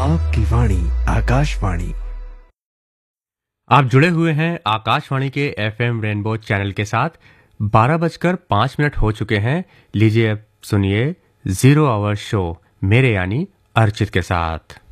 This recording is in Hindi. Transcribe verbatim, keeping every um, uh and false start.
आपकी वाणी आकाशवाणी। आप जुड़े हुए हैं आकाशवाणी के एफएम रेनबो चैनल के साथ। बारह बजकर पाँच मिनट हो चुके हैं। लीजिए अब सुनिए जीरो आवर शो मेरे यानी अर्चित के साथ।